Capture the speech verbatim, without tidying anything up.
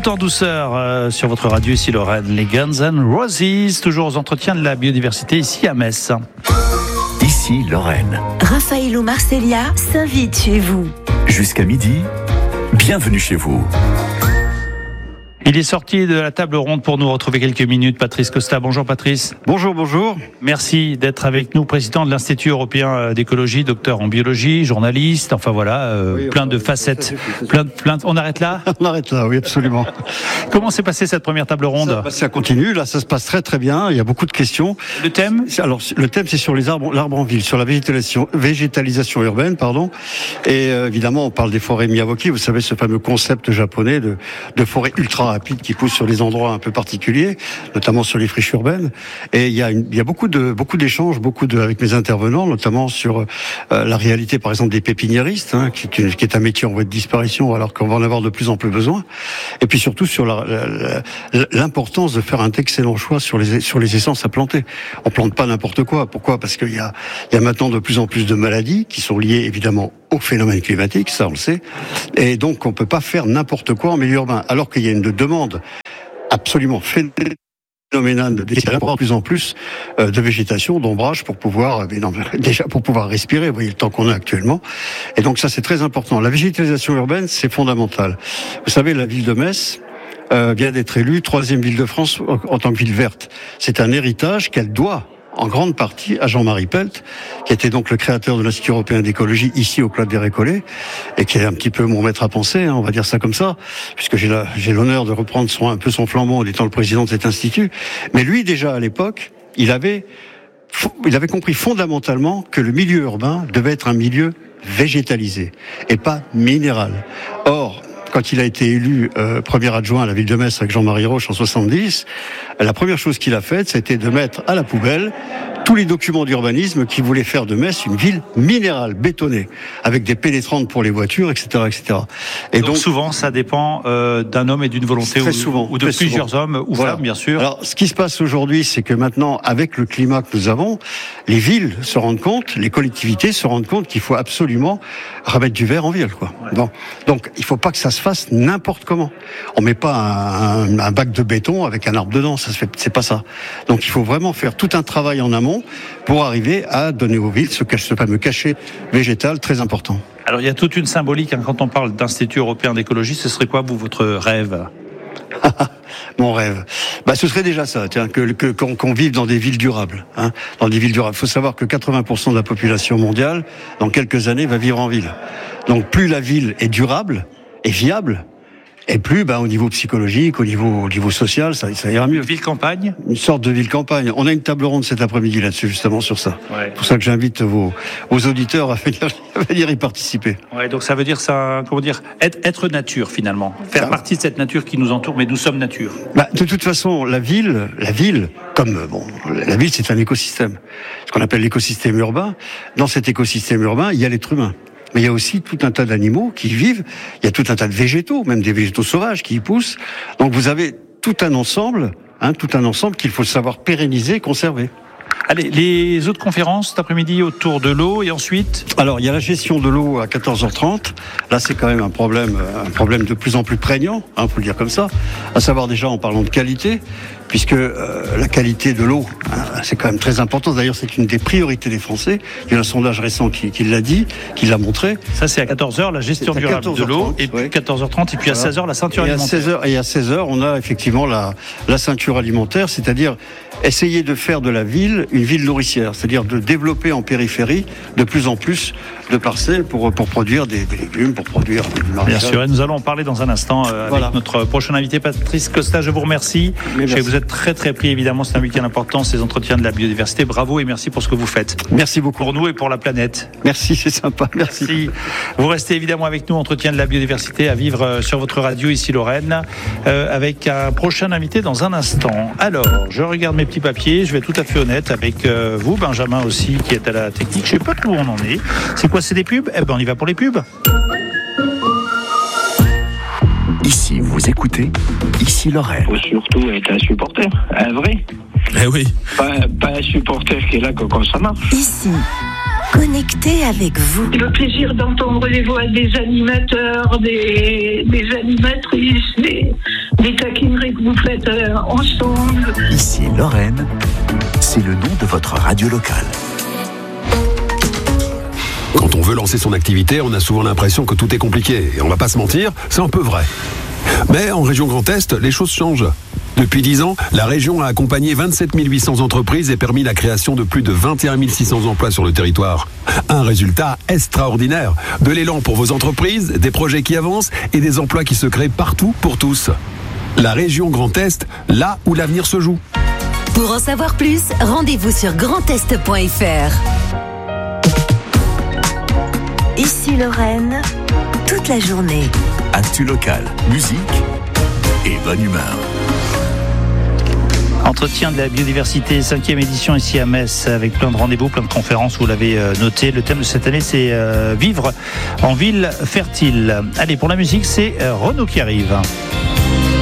Tout en douceur euh, sur votre radio ici Lorraine, les Guns N' Roses, toujours aux entretiens de la biodiversité ici à Metz. Ici Lorraine. Raffaello Marcellia s'invite chez vous. Jusqu'à midi, bienvenue chez vous. Il est sorti de la table ronde pour nous retrouver quelques minutes. Patrice Costa. Bonjour Patrice. Bonjour, bonjour. Merci d'être avec nous, président de l'Institut européen d'écologie, docteur en biologie, journaliste. Enfin voilà, euh, oui, plein enfin, de facettes. Ça, ça, ça, plein, plein de... On arrête là On arrête là, oui, absolument. Comment s'est passée cette première table ronde? ça, bah, ça continue, là, ça se passe très très bien. Il y a beaucoup de questions. Le thème? Alors, le thème, c'est sur les arbres, l'arbre en ville, sur la végétalisation, végétalisation urbaine, pardon. Et euh, évidemment, on parle des forêts Miyawaki. Vous savez, ce fameux concept japonais de, de forêt ultra rapide qui pousse sur des endroits un peu particuliers, notamment sur les friches urbaines. Et il y a, une, il y a beaucoup de beaucoup d'échanges, beaucoup de avec mes intervenants, notamment sur euh, la réalité, par exemple, des pépiniéristes, hein, qui, qui est un métier en voie de disparition, alors qu'on va en avoir de plus en plus besoin. Et puis surtout sur la, la, l'importance de faire un excellent choix sur les sur les essences à planter. On plante pas n'importe quoi. Pourquoi ? Parce qu'il y a il y a maintenant de plus en plus de maladies qui sont liées évidemment au phénomène climatique, ça on le sait. Et donc on peut pas faire n'importe quoi en milieu urbain, alors qu'il y a une demande absolument phénoménale de de plus en plus de végétation, d'ombrage pour pouvoir, non, déjà pour pouvoir respirer, vous voyez le temps qu'on a actuellement. Et donc ça c'est très important. La végétalisation urbaine, c'est fondamental. Vous savez, la ville de Metz euh, vient d'être élue troisième ville de France en tant que ville verte. C'est un héritage qu'elle doit en grande partie à Jean-Marie Pelt, qui était donc le créateur de l'Institut européen d'écologie ici au Clos des Récollets, et qui est un petit peu mon maître à penser, hein, on va dire ça comme ça, puisque j'ai, la, j'ai l'honneur de reprendre son, un peu son flambeau en étant le président de cet institut. Mais lui, déjà à l'époque, il avait, il avait compris fondamentalement que le milieu urbain devait être un milieu végétalisé et pas minéral. Or, quand il a été élu euh, premier adjoint à la ville de Metz avec Jean-Marie Roche en soixante-dix, la première chose qu'il a faite, c'était de mettre à la poubelle tous les documents d'urbanisme qui voulaient faire de Metz une ville minérale, bétonnée, avec des pénétrantes pour les voitures, et cetera, et cetera. Et donc, donc souvent, ça dépend euh, d'un homme et d'une volonté, très ou, souvent, ou de très plusieurs souvent. hommes ou voilà. femmes, bien sûr. Alors, ce qui se passe aujourd'hui, c'est que maintenant, avec le climat que nous avons, les villes se rendent compte, les collectivités se rendent compte qu'il faut absolument remettre du vert en ville, quoi. Ouais. Bon. Donc, il faut pas que ça se fasse n'importe comment. On met pas un, un, un bac de béton avec un arbre dedans, ça se fait, c'est pas ça. Donc, il faut vraiment faire tout un travail en amont pour arriver à donner aux villes ce, ce fameux cachet végétal très important. Alors, il y a toute une symbolique, hein, quand on parle d'Institut européen d'écologie, ce serait quoi, vous, votre rêve? Mon rêve, bah ce serait déjà ça, tiens, que, que qu'on, qu'on vive dans des villes durables, hein, dans des villes durables. Il faut savoir que quatre-vingts pour cent de la population mondiale, dans quelques années, va vivre en ville. Donc plus la ville est durable et viable, et plus, bah, au niveau psychologique, au niveau, au niveau social, ça, ça ira mieux. Ville-campagne ? Une sorte de ville-campagne. On a une table ronde cet après-midi là-dessus, justement, sur ça. Ouais. C'est pour ça que j'invite vos, vos auditeurs à venir, à venir y participer. Ouais, donc ça veut dire ça, comment dire, être, être nature, finalement. Faire ah. partie de cette nature qui nous entoure, mais nous sommes nature. Bah, de toute façon, la ville, la ville, comme, bon, la ville, c'est un écosystème. Ce qu'on appelle l'écosystème urbain. Dans cet écosystème urbain, il y a l'être humain. Mais il y a aussi tout un tas d'animaux qui y vivent, il y a tout un tas de végétaux, même des végétaux sauvages qui y poussent. Donc vous avez tout un ensemble, hein, tout un ensemble qu'il faut savoir pérenniser et conserver. Allez, les autres conférences cet après-midi autour de l'eau et ensuite ? Alors, il y a la gestion de l'eau à quatorze heures trente. Là, c'est quand même un problème, un problème de plus en plus prégnant, hein, faut le dire comme ça. À savoir déjà en parlant de qualité, puisque euh, la qualité de l'eau, hein, c'est quand même très important. D'ailleurs, c'est une des priorités des Français. Il y a un sondage récent qui, qui l'a dit, qui l'a montré. Ça, c'est à quatorze heures, la gestion durable de l'eau, et puis ouais. quatorze heures trente, et puis voilà. À seize heures, la ceinture et alimentaire. À seize heures, et à seize heures, on a effectivement la, la ceinture alimentaire, c'est-à-dire essayer de faire de la ville une ville nourricière, c'est-à-dire de développer en périphérie de plus en plus de parcelles pour, pour produire des, des légumes, pour produire du maréchal. Bien sûr, et nous allons en parler dans un instant euh, voilà. avec notre prochain invité, Patrice Costa. Je vous remercie. Je sais que vous êtes très très pris, évidemment, c'est un week-end important, ces entretiens de la biodiversité. Bravo et merci pour ce que vous faites. Merci beaucoup. Pour nous et pour la planète. Merci, c'est sympa. Merci. merci. Vous restez évidemment avec nous, entretien de la biodiversité à vivre sur votre radio ici Lorraine, euh, avec un prochain invité dans un instant. Alors, je regarde mes petits papiers, je vais être tout à fait honnête avec euh, vous, Benjamin aussi, qui est à la technique. Je sais pas où on en est. C'est quoi, c'est des pubs ? Eh ben, on y va pour les pubs. Ici, vous écoutez, ici Lorraine. Il faut surtout être un supporter, un vrai. Eh oui. Pas, pas un supporter qui est là quand, quand ça marche. Ici, connecté avec vous. Le plaisir d'entendre les voix des animateurs, des, des animatrices, des, les taquineries que vous faites euh, ensemble. Ici Lorraine, c'est le nom de votre radio locale. Quand on veut lancer son activité, on a souvent l'impression que tout est compliqué. Et on va pas se mentir, c'est un peu vrai. Mais en région Grand Est, les choses changent. Depuis dix ans, la région a accompagné vingt-sept mille huit cents entreprises et permis la création de plus de vingt et un mille six cents emplois sur le territoire. Un résultat extraordinaire. De l'élan pour vos entreprises, des projets qui avancent et des emplois qui se créent partout pour tous. La région Grand Est, là où l'avenir se joue. Pour en savoir plus, rendez-vous sur grandest point f r. Ici Lorraine, toute la journée. Actu locale, musique et bonne humeur. Entretien de la biodiversité, cinquième édition ici à Metz, avec plein de rendez-vous, plein de conférences, vous l'avez noté. Le thème de cette année, c'est euh, vivre en ville fertile. Allez, pour la musique, c'est euh, Renaud qui arrive.